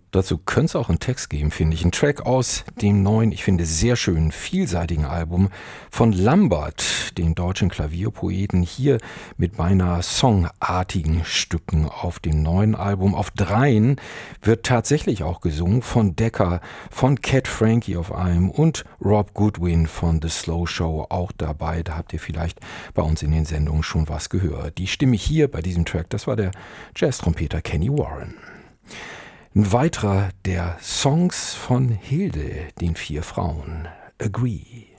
Dazu könnte es auch einen Text geben, finde ich. Ein Track aus dem neuen, ich finde, sehr schönen, vielseitigen Album von Lambert, dem deutschen Klavierpoeten, hier mit beinahe songartigen Stücken auf dem neuen Album. Auf 3 wird tatsächlich auch gesungen von Decca, von Cat Frankie auf einem und Rob Goodwin von The Slow Show auch dabei. Da habt ihr vielleicht bei uns in den Sendungen schon was gehört. Die Stimme hier bei diesem Track, das war der Jazz-Trompeter Kenny Warren. Ein weiterer der Songs von Hilde, den 4 Frauen, Agree.